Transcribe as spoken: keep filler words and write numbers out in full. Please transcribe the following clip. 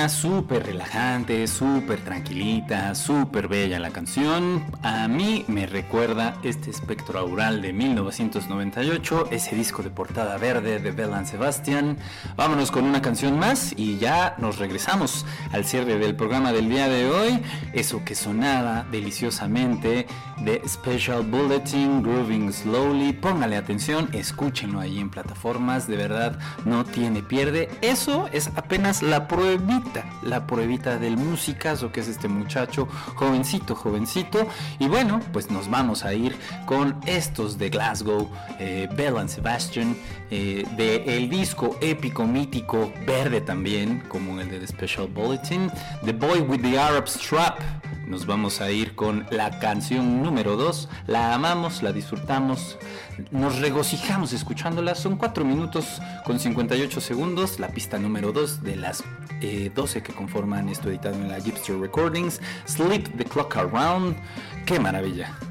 navideña, súper relajante, súper tranquilita, súper bella la canción. A mí me recuerda este espectro aural de mil novecientos noventa y ocho, ese disco de portada verde de Belle Sebastian. Vámonos con una canción más y ya nos regresamos al cierre del programa del día de hoy. Eso que sonaba deliciosamente de Special Bulletin, Grooving Slowly. Póngale atención, escúchenlo ahí en plataformas, de verdad no tiene pierde. Eso es apenas la pruebita, la pruebita del musicazo que es este muchacho, jovencito, jovencito. Y bueno, pues nos vamos a ir con estos de Glasgow, eh, Belle Sebastian, eh, de el disco épico, mítico, verde también, como el de The Special Bulletin, The Boy with the Arab Strap. Nos vamos a ir con la canción número dos. La amamos, la disfrutamos, nos regocijamos escuchándola. Son cuatro minutos con cincuenta y ocho segundos. La pista número dos de las eh, doce que conforman esto editado en la Gipster Recordings. Sleep the Clock Around. ¡Qué maravilla!